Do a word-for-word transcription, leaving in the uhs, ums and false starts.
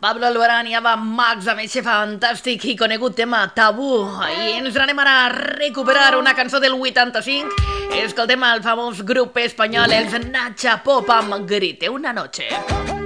Pablo Alborán i Ava Max amb aquest fantàstic i conegut tema Tabú. I ens anem ara a recuperar una cançó del vuitanta-cinc. Escoltem el famós grup espanyol els Nacha Pop amb Grite una noche.